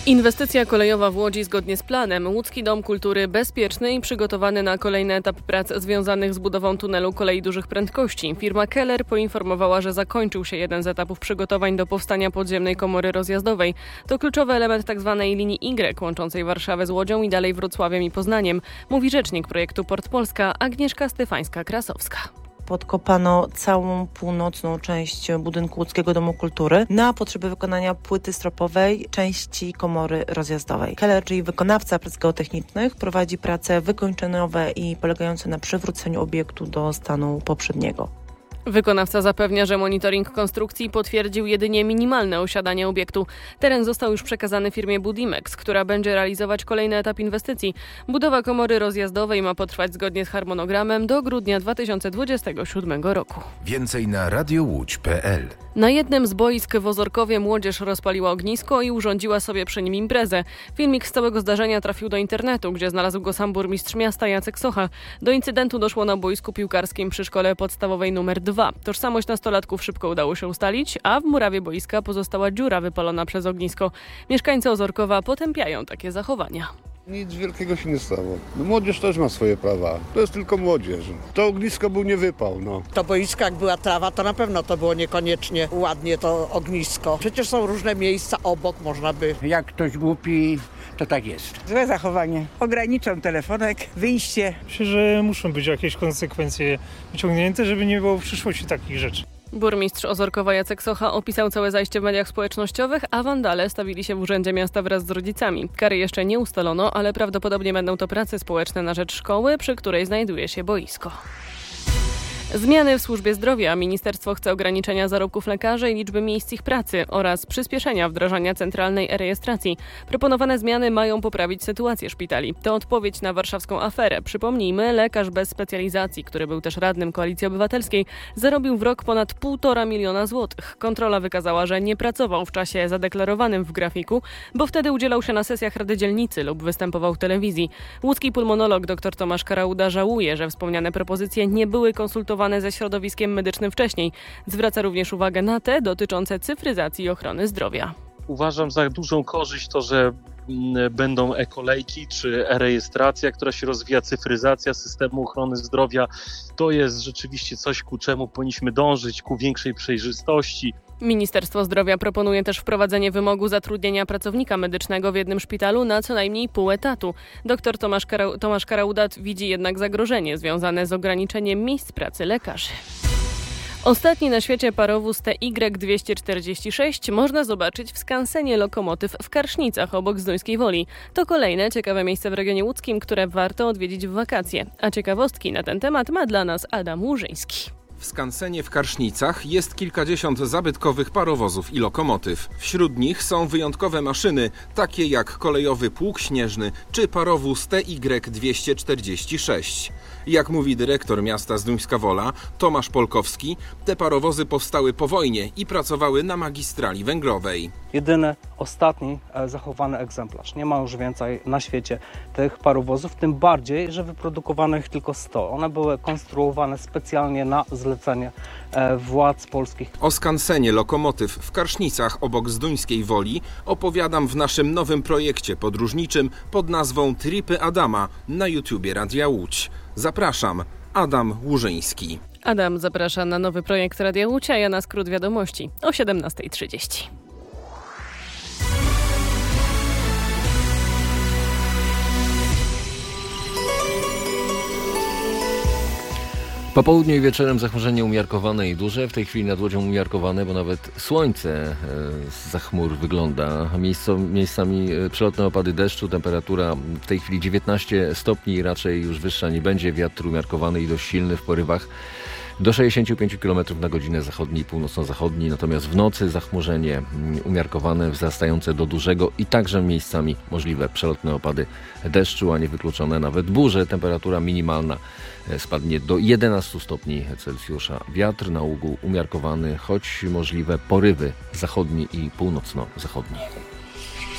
Inwestycja kolejowa w Łodzi zgodnie z planem. Łódzki Dom Kultury bezpieczny i przygotowany na kolejny etap prac związanych z budową tunelu kolei dużych prędkości. Firma Keller poinformowała, że zakończył się jeden z etapów przygotowań do powstania podziemnej komory rozjazdowej. To kluczowy element tzw. linii Y łączącej Warszawę z Łodzią i dalej Wrocławiem i Poznaniem, mówi rzecznik projektu Port Polska Agnieszka Stefańska-Krasowska. Podkopano całą północną część budynku Łódzkiego Domu Kultury na potrzeby wykonania płyty stropowej części komory rozjazdowej. Keller, czyli wykonawca prac geotechnicznych, prowadzi prace wykończeniowe i polegające na przywróceniu obiektu do stanu poprzedniego. Wykonawca zapewnia, że monitoring konstrukcji potwierdził jedynie minimalne osiadanie obiektu. Teren został już przekazany firmie Budimex, która będzie realizować kolejny etap inwestycji. Budowa komory rozjazdowej ma potrwać zgodnie z harmonogramem do grudnia 2027 roku. Więcej na radiołódź.pl. Na jednym z boisk w Ozorkowie młodzież rozpaliła ognisko i urządziła sobie przy nim imprezę. Filmik z całego zdarzenia trafił do internetu, gdzie znalazł go sam burmistrz miasta Jacek Socha. Do incydentu doszło na boisku piłkarskim przy szkole podstawowej nr 2. Tożsamość nastolatków szybko udało się ustalić, a w murawie boiska pozostała dziura wypalona przez ognisko. Mieszkańcy Ozorkowa potępiają takie zachowania. Nic wielkiego się nie stało. Młodzież też ma swoje prawa. To jest tylko młodzież. To ognisko był nie wypał, To boisko, jak była trawa, to na pewno to było niekoniecznie ładnie to ognisko. Przecież są różne miejsca obok, można by... Jak ktoś głupi, to tak jest. Złe zachowanie. Ograniczam telefonek, wyjście. Myślę, że muszą być jakieś konsekwencje wyciągnięte, żeby nie było w przyszłości takich rzeczy. Burmistrz Ozorkowa Jacek Socha opisał całe zajście w mediach społecznościowych, a wandale stawili się w Urzędzie Miasta wraz z rodzicami. Kary jeszcze nie ustalono, ale prawdopodobnie będą to prace społeczne na rzecz szkoły, przy której znajduje się boisko. Zmiany w służbie zdrowia. Ministerstwo chce ograniczenia zarobków lekarzy i liczby miejsc ich pracy oraz przyspieszenia wdrażania centralnej e-rejestracji. Proponowane zmiany mają poprawić sytuację szpitali. To odpowiedź na warszawską aferę. Przypomnijmy, lekarz bez specjalizacji, który był też radnym Koalicji Obywatelskiej, zarobił w rok ponad 1,5 miliona złotych. Kontrola wykazała, że nie pracował w czasie zadeklarowanym w grafiku, bo wtedy udzielał się na sesjach Rady Dzielnicy lub występował w telewizji. Łódzki pulmonolog dr Tomasz Karauda żałuje, że wspomniane propozycje nie były konsultowane ze środowiskiem medycznym wcześniej. Zwraca również uwagę na te dotyczące cyfryzacji i ochrony zdrowia. Uważam za dużą korzyść to, że będą e-kolejki czy e-rejestracja, która się rozwija, cyfryzacja systemu ochrony zdrowia. To jest rzeczywiście coś, ku czemu powinniśmy dążyć, ku większej przejrzystości. Ministerstwo Zdrowia proponuje też wprowadzenie wymogu zatrudnienia pracownika medycznego w jednym szpitalu na co najmniej pół etatu. Dr Tomasz Karaudat widzi jednak zagrożenie związane z ograniczeniem miejsc pracy lekarzy. Ostatni na świecie parowóz TY-246 można zobaczyć w skansenie Lokomotyw w Karsznicach obok Zduńskiej Woli. To kolejne ciekawe miejsce w regionie łódzkim, które warto odwiedzić w wakacje. A ciekawostki na ten temat ma dla nas Adam Łużyński. W skansenie w Karsznicach jest kilkadziesiąt zabytkowych parowozów i lokomotyw. Wśród nich są wyjątkowe maszyny, takie jak kolejowy pług śnieżny czy parowóz TY-246. Jak mówi dyrektor miasta Zduńska Wola, Tomasz Polkowski, te parowozy powstały po wojnie i pracowały na magistrali węglowej. Jedyny, ostatni zachowany egzemplarz. Nie ma już więcej na świecie tych parowozów, tym bardziej, że wyprodukowano ich tylko 100. One były konstruowane specjalnie na zlecenie władz polskich. O skansenie Lokomotyw w Karsznicach obok Zduńskiej Woli opowiadam w naszym nowym projekcie podróżniczym pod nazwą Tripy Adama na YouTubie Radia Łódź. Zapraszam, Adam Łużyński. Adam zaprasza na nowy projekt Radia Łódź, a ja na skrót wiadomości o 17:30. Po południu i wieczorem zachmurzenie umiarkowane i duże. W tej chwili nad Łodzią umiarkowane, bo nawet słońce zza chmur wygląda. Miejscami przelotne opady deszczu. Temperatura w tej chwili 19 stopni, raczej już wyższa nie będzie. Wiatr umiarkowany i dość silny w porywach do 65 km na godzinę zachodni i północno-zachodni. Natomiast w nocy zachmurzenie umiarkowane, wzrastające do dużego i także miejscami możliwe przelotne opady deszczu, a nie wykluczone nawet burze. Temperatura minimalna spadnie do 11 stopni Celsjusza. Wiatr na ogół umiarkowany, choć możliwe porywy zachodni i północno-zachodni.